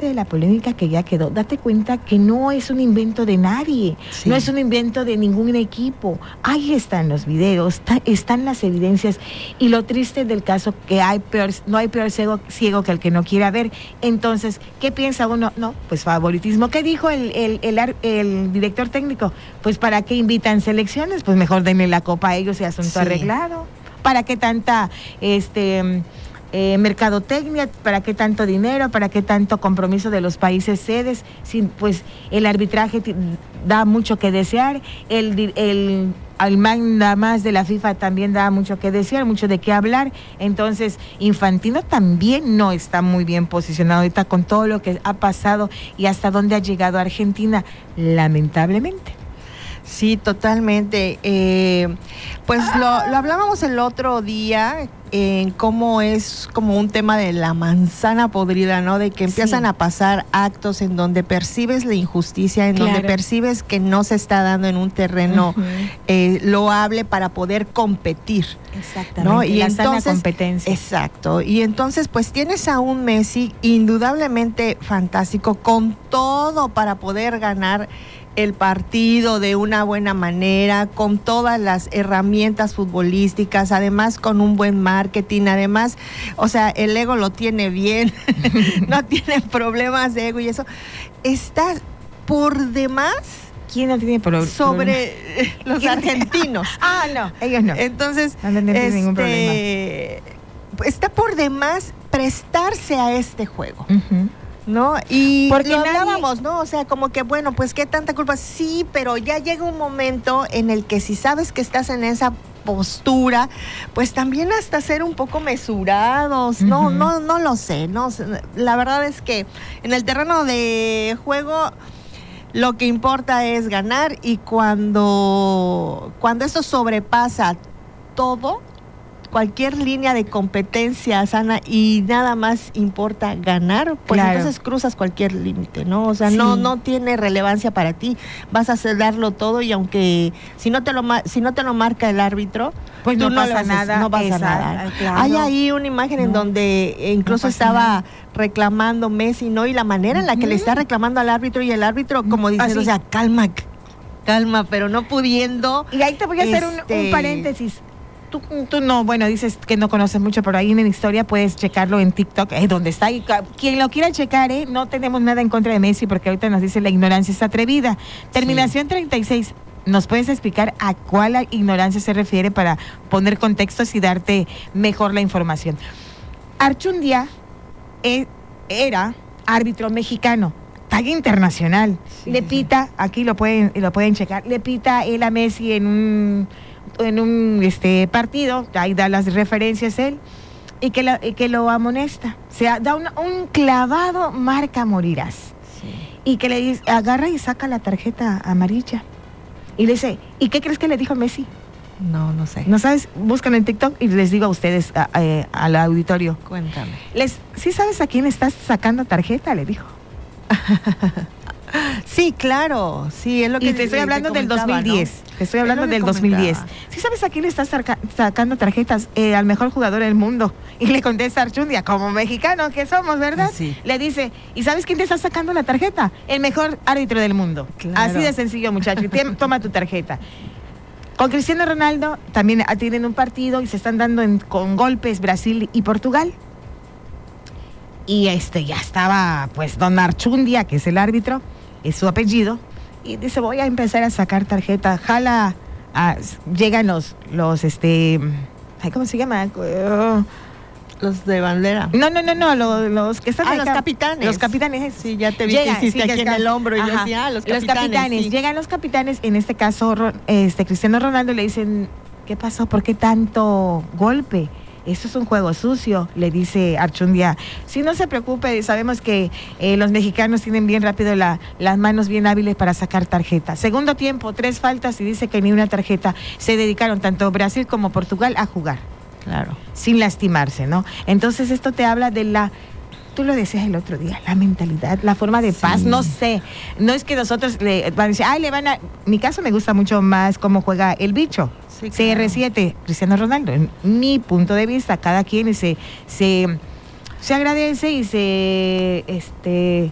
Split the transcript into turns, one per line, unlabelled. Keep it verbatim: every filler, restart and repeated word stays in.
parte de la polémica que ya quedó. Date cuenta que no es un invento de nadie, sí. no es un invento de ningún equipo. Ahí están los videos, está, están las evidencias, y lo triste del caso que hay peor, no hay peor ciego, ciego que el que no quiera ver. Entonces, ¿qué piensa uno? No, pues favoritismo. ¿Qué dijo el, el, el, el director técnico? Pues ¿para qué invitan selecciones? Pues mejor denle la copa a ellos y asunto sí. arreglado. ¿Para qué tanta este eh, mercadotecnia? ¿Para qué tanto dinero? ¿Para qué tanto compromiso de los países sedes? Sin, pues el arbitraje t- da mucho que desear, el, el, el manda más de la FIFA también da mucho que desear, mucho de qué hablar. Entonces, Infantino también no está muy bien posicionado ahorita con todo lo que ha pasado y hasta dónde ha llegado Argentina, lamentablemente.
Sí, totalmente. Eh, pues lo, lo hablábamos el otro día, en eh, cómo es como un tema de la manzana podrida, ¿no? De que empiezan sí. a pasar actos en donde percibes la injusticia, en claro. donde percibes que no se está dando en un terreno uh-huh. eh, loable para poder competir.
Exactamente,
¿no? Y
la
entonces,
sana competencia.
Exacto, y entonces pues tienes a un Messi indudablemente fantástico, con todo para poder ganar el partido de una buena manera, con todas las herramientas futbolísticas, además con un buen marketing, además, o sea, el ego lo tiene bien, no tiene problemas de ego y eso. Está por demás.
¿Quién no tiene pro-
sobre
problema?
Los argentinos.
Ah, no, ellos no.
Entonces,
no tienen este, ningún problema.
Está por demás prestarse a este juego.
Uh-huh.
¿No? Y
porque
lo
nadie...
hablábamos, ¿no? O sea, como que, bueno, pues qué tanta culpa. Sí, pero ya llega un momento en el que si sabes que estás en esa postura, pues también hasta ser un poco mesurados. Uh-huh. No, no, no lo sé, ¿no? La verdad es que en el terreno de juego lo que importa es ganar, y cuando, cuando esto sobrepasa todo, cualquier línea de competencia sana y nada más importa ganar, pues claro. entonces cruzas cualquier límite, ¿no? O sea, sí. no no tiene relevancia para ti. Vas a hacer darlo todo, y aunque si no te lo si no te lo marca el árbitro,
pues no, no pasa haces, nada,
no pasa
esa,
nada.
Claro.
Hay ahí una imagen no. en donde incluso no estaba nada. reclamando Messi, ¿no? Y la manera en la que uh-huh. le está reclamando al árbitro, y el árbitro como diciendo, o sea, calma, calma, pero no pudiendo.
Y ahí te voy a hacer este... un, un paréntesis. Tú, tú no, bueno, dices que no conoces mucho, pero ahí en la historia puedes checarlo en TikTok, eh, donde está. Y quien lo quiera checar, eh, no tenemos nada en contra de Messi, porque ahorita nos dice la ignorancia es atrevida. Terminación sí. treinta y seis. ¿Nos puedes explicar a cuál ignorancia se refiere para poner contextos y darte mejor la información? Archundia eh, era árbitro mexicano, talla internacional. Sí, le pita, sí. aquí lo pueden, lo pueden checar, le pita él a Messi en un... en un este partido, ahí da las referencias él, y que, la, y que lo amonesta, o sea, da una, un clavado marca morirás, sí. y que le dice, agarra y saca la tarjeta amarilla, y le dice, ¿y qué crees que le dijo Messi?
No, no sé.
¿No sabes? Buscan en TikTok y les digo a ustedes, a, a, al auditorio.
Cuéntame.
Les, ¿sí sabes a quién estás sacando tarjeta? Le dijo.
Sí, claro, sí, es lo que
y te estoy hablando del dos mil diez, ¿no? Te estoy hablando del dos mil diez. ¿Sí sabes a quién le estás saca, sacando tarjetas? Eh, al mejor jugador del mundo. Y le contesta Archundia, como mexicano que somos, ¿verdad?
Sí.
Le dice, ¿y sabes quién te está sacando la tarjeta? El mejor árbitro del mundo. Claro. Así de sencillo, muchacho. Toma tu tarjeta. Con Cristiano Ronaldo también tienen un partido y se están dando en, con golpes Brasil y Portugal. Y este ya estaba, pues, don Archundia, que es el árbitro, es su apellido, y dice, voy a empezar a sacar tarjeta, jala, a, llegan los, los, este, ¿cómo se llama? Uh,
los de bandera.
No, no, no, no, los, los que están
ah,
acá.
los capitanes.
Los capitanes.
Sí, ya te vi llegan, que hiciste sí, aquí que en el hombro, ajá, y yo decía, ah, los capitanes.
Los capitanes, sí. Llegan los capitanes, en este caso, este, Cristiano Ronaldo, le dicen, ¿qué pasó? ¿Por qué tanto golpe? Eso es un juego sucio, le dice Archundia. Sí, no se preocupe, sabemos que eh, los mexicanos tienen bien rápido la, las manos bien hábiles para sacar tarjetas. Segundo tiempo, tres faltas y dice que ni una tarjeta. Se dedicaron tanto Brasil como Portugal a jugar.
Claro.
Sin lastimarse, ¿no? Entonces esto te habla de la... Tú lo decías el otro día, la mentalidad, la forma de paz, sí. No sé. No es que nosotros le van a decir, ay, le van a... Mi caso me gusta mucho más cómo juega el bicho. Sí, claro. C R siete, Cristiano Ronaldo, en mi punto de vista, cada quien se, se, se agradece y se, este,